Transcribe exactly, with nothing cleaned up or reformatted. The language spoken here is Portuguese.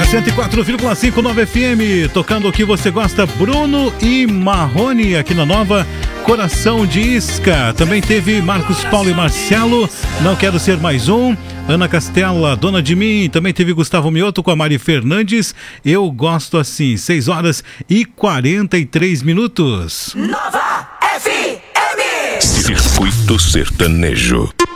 cento e quatro vírgula cinco Nova F M, tocando o que você gosta, Bruno e Marrone aqui na Nova. Coração de Isca. Também teve Marcos Paulo e Marcelo, Não Quero Ser Mais Um. Ana Castela, Dona de Mim. Também teve Gustavo Mioto com a Mari Fernandes, Eu Gosto Assim. seis horas e quarenta e três minutos. Nova F M. Circuito Sertanejo.